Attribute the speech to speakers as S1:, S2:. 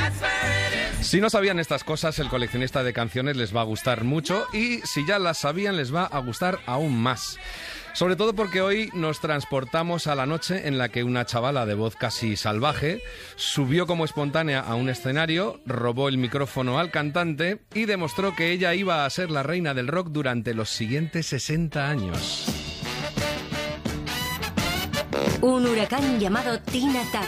S1: Si no sabían estas cosas, el coleccionista de canciones les va a gustar mucho y si ya las sabían, les va a gustar aún más. Sobre todo porque hoy nos transportamos a la noche en la que una chavala de voz casi salvaje subió como espontánea a un escenario, robó el micrófono al cantante y demostró que ella iba a ser la reina del rock durante los siguientes 60 años.
S2: Un huracán llamado Tina Turner